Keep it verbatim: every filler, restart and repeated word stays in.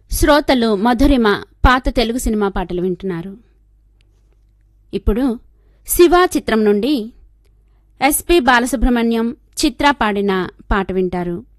శ్రోతలు మధురిమ పాత తెలుగు సినిమా పాటలు వింటున్నారు. ఇప్పుడు శివ చిత్రం నుండి ఎస్పి బాలసుబ్రహ్మణ్యం, చిత్ర పాడిన పాట వింటారు.